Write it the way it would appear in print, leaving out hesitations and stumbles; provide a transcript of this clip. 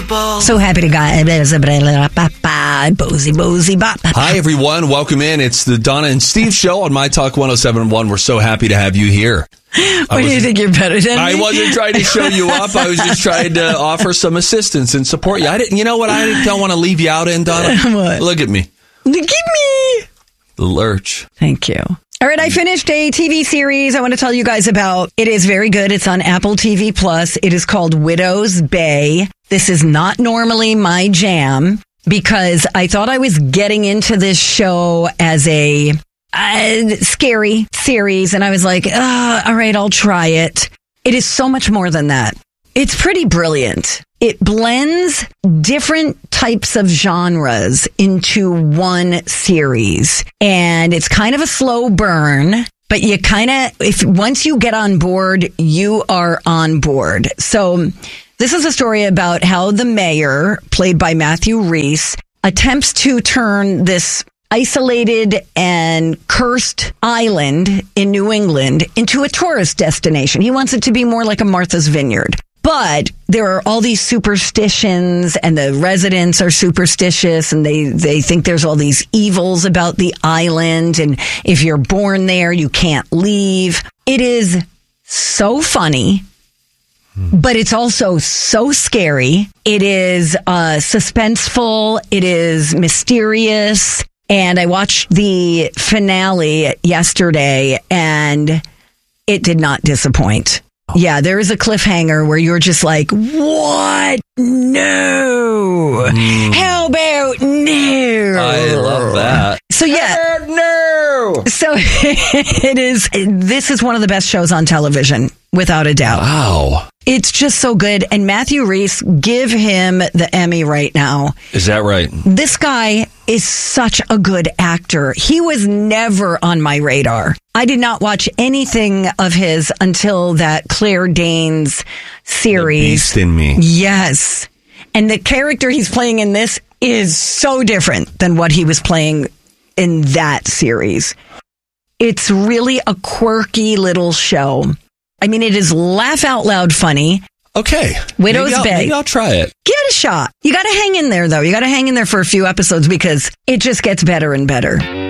people. So happy to God. Bozy bop. Hi, everyone. Welcome in. It's the Donna and Steve show on My Talk 107.1. We're so happy to have you here. What, do you think you're better than me? I wasn't trying to show you up. I was just trying to offer some assistance and support you. You know what I don't want to leave you out in, Donna? What? Look at me. Look at me. The lurch. Thank you. All right, I finished a TV series I want to tell you guys about. It is very good. It's on Apple TV Plus. It is called Widow's Bay. This is not normally my jam because I thought I was getting into this show as a scary series, and I was like, all right, I'll try it. It is so much more than that. It's pretty brilliant. It blends different types of genres into one series, and it's kind of a slow burn, but you once you get on board, you are on board. So this is a story about how the mayor, played by Matthew Rhys, attempts to turn this isolated and cursed island in New England into a tourist destination. He wants it to be more like a Martha's Vineyard. But there are all these superstitions, and the residents are superstitious, and they think there's all these evils about the island, and if you're born there, you can't leave. It is so funny, but it's also so scary. It is suspenseful. It is mysterious. And I watched the finale yesterday, and it did not disappoint. Yeah, there is a cliffhanger where you're just like, what? No. How about no? I love that. So yeah. No. So this is one of the best shows on television, without a doubt. Wow. It's just so good. And Matthew Rhys, give him the Emmy right now. Is that right? This guy is such a good actor. He was never on my radar. I did not watch anything of his until that Claire Danes series. The Beast in Me. Yes. And the character he's playing in this is so different than what he was playing in that series. It's really a quirky little show. I mean, it is laugh out loud funny. Okay. Widow's Bay. Maybe I'll try it. Give it a shot. You got to hang in there, though. You got to hang in there for a few episodes because it just gets better and better.